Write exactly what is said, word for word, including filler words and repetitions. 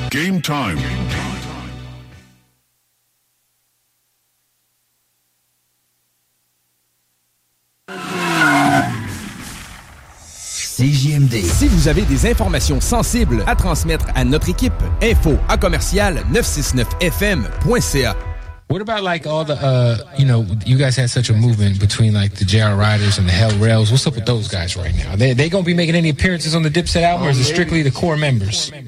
Game time. C J M D. Si vous avez des informations sensibles à transmettre à notre équipe, info à commercial neuf cent soixante-neuf F M point C A. What about like all the, uh, you know, you guys had such a movement between like the J R Riders and the Hell Rails. What's up with those guys right now? They they gonna be making any appearances on the Dipset album, or is it strictly the core members?